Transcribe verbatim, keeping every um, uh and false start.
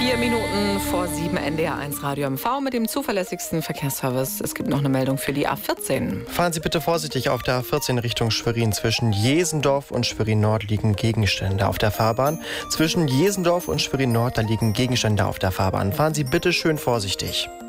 Vier Minuten vor sieben, N D R eins Radio M V mit dem zuverlässigsten Verkehrsservice. Es gibt noch eine Meldung für die A vierzehn. Fahren Sie bitte vorsichtig auf der A vierzehn Richtung Schwerin. Zwischen Jesendorf und Schwerin-Nord liegen Gegenstände auf der Fahrbahn. Zwischen Jesendorf und Schwerin-Nord, da liegen Gegenstände auf der Fahrbahn. Fahren Sie bitte schön vorsichtig.